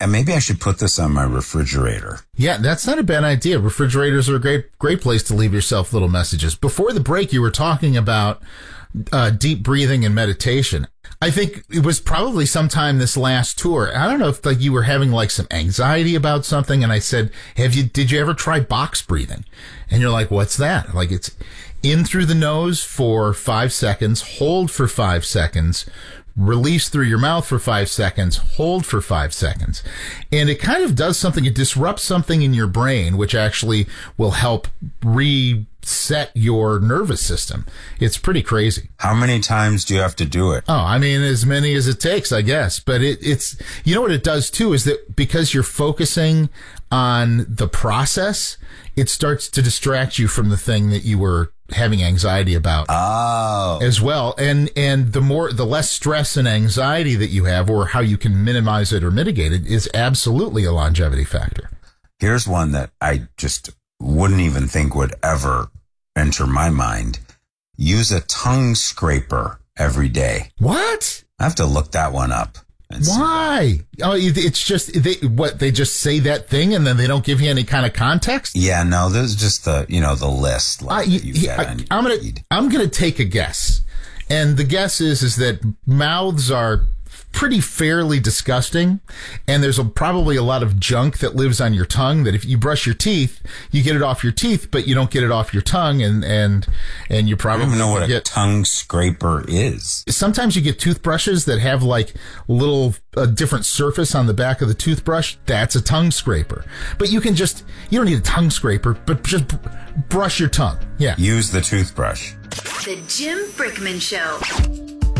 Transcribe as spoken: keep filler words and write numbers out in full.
maybe I should put this on my refrigerator. Yeah, that's not a bad idea. Refrigerators are a great, great place to leave yourself little messages. Before the break, you were talking about uh, deep breathing and meditation. I think it was probably sometime this last tour. I don't know if like you were having like some anxiety about something, and I said, "Have you? Did you ever try box breathing?" And you're like, "What's that?" Like it's in through the nose for five seconds, hold for five seconds, release through your mouth for five seconds, hold for five seconds. And it kind of does something. It disrupts something in your brain, which actually will help reset your nervous system. It's pretty crazy. How many times do you have to do it? Oh, I mean, as many as it takes, I guess. But it, it's, you know what it does too, is that because you're focusing on the process, it starts to distract you from the thing that you were having anxiety about oh. as well. And, and the more, the less stress and anxiety that you have, or how you can minimize it or mitigate it, is absolutely a longevity factor. Here's one that I just wouldn't even think would ever enter my mind. Use a tongue scraper every day. What? I have to look that one up. Why? Oh, it's just, they, what, they just say that thing and then they don't give you any kind of context? Yeah, no, this is just the, you know, the list. Like uh, you get I, I'm going to, I'm going to take a guess. And the guess is, is that mouths are pretty fairly disgusting, and there's a, probably a lot of junk that lives on your tongue that if you brush your teeth, you get it off your teeth, but you don't get it off your tongue, and and and you probably I don't even know what get, a tongue scraper is. Sometimes you get toothbrushes that have like little a different surface on the back of the toothbrush. That's a tongue scraper. But you can just, you don't need a tongue scraper, but just br- brush your tongue. Yeah. Use the toothbrush. The Jim Brickman Show.